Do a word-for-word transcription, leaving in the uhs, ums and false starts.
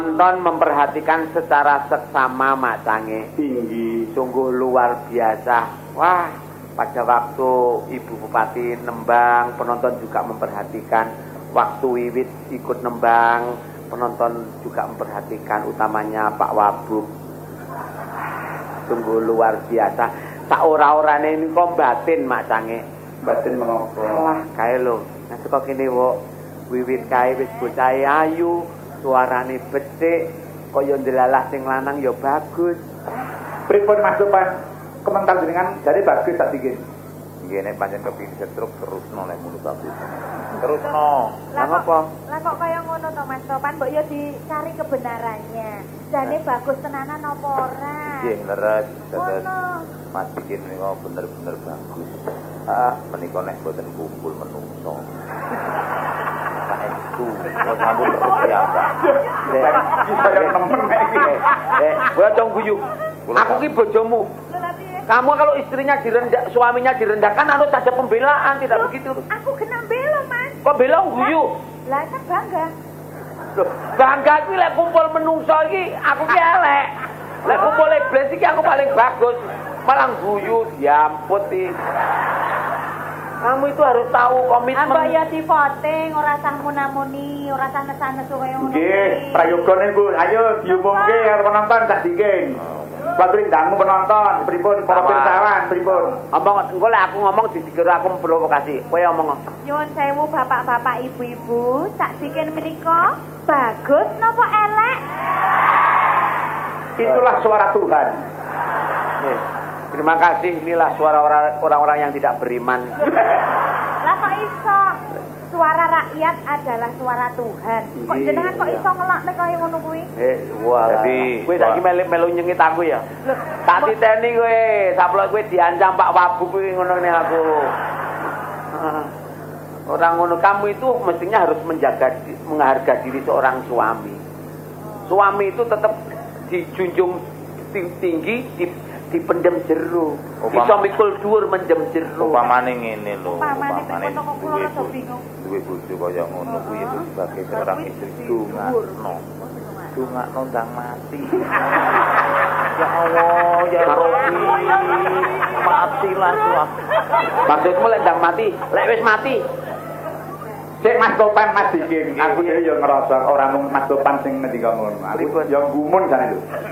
Nonton memperhatikan secara seksama Mak Cange. Tinggi, sungguh luar biasa. Wah, pada waktu Ibu Bupati nembang, penonton juga memperhatikan. Waktu Wiwit ikut nembang, penonton juga memperhatikan, utamanya Pak Wabub. Sungguh luar biasa. Tak ora-orane ini kok batin Mak Cange. batin mengapa? Wah, kae lho. Nah, kok kene wok Wiwit kae wis bocah ayu, suarane becik, kaya ndelalah sing lanang ya bagus. Pripun Mas Topan? Komentar jenengan jadi bagus tak bikin. Nggih nek pancen kepingin setruk terusno nek ngono bagus. Terusno. Lah apa? Lah kok kaya ngono to Mas Topan, mbok ya dicari kebenarannya. Jane bagus tenanan apa ora? Nggih leres, leres. Ngono. Mas bikin niku bener-bener bagus. Ah, menika nek boten kumpul menungso. Saestu, kok sampun terus ya, Pak. Saya nemen iki. Eh, kowe aja guyu. Aku ki bojomu. Kamu kalau istrinya direndah, suaminya direndahkan harus ada pembelaan, tidak Loh, begitu. Aku kena bela, Mas. Kok bela guyu? Lah kan bangga. Loh, bangga kuwi lek kumpul menungso iki aku ki elek. Lek kumpul iblis iki aku paling bagus. Malah guyu diamput iki. Kamu itu harus tahu komitmen. Ambak ya di voting, ora sah munamuni, ora sah nesan-nesu kaya ngono. Nggih, prayoga niku. Ayo diumumke karo penonton tak diking. Kuwi ndangmu penonton, pripun para pirsawan, pripun? Ngomong engko lek aku ngomong dikira aku memprovokasi. Kowe ngomong. Nyuwun sewu bapak-bapak ibu-ibu, sak dikin menika bagus napa elek? Itulah suara Tuhan. Nih, terima kasih, inilah suara orang-orang yang tidak beriman. Lah kok iso? Suara rakyat adalah suara Tuhan. Kok Iya, jenengan kok iya. iso ngelakne kaya ngono kuwi? Eh, wah. Jadi, kowe saiki melu melu nyengit aku ya. Loh, Tak titeni kowe, saplok kowe diancam Pak Wabu kuwi ngono ne aku. Ah, orang ngono, kamu itu mestinya harus menjaga di- menghargai diri seorang suami. Suami itu tetap dijunjung ting- tinggi, di dipendem jero. Upama- Iso mikul dhuwur mendem jero. upamane ngene lho, Pamane ping kok kula rada bingung. duwe bojo kaya ngono kuwi ya sebagai seorang istri dongakno. Dongakno ndang mati. Ya Allah, ya Rabbi. Matilah suah. Maksudmu lek ndang mati, lek wis mati. Sik Mas Topan Mas diking. Aku dhewe ya ngerasa ora mung Mas Topan sing ngendika ngono. Aku ya gumun jane lho.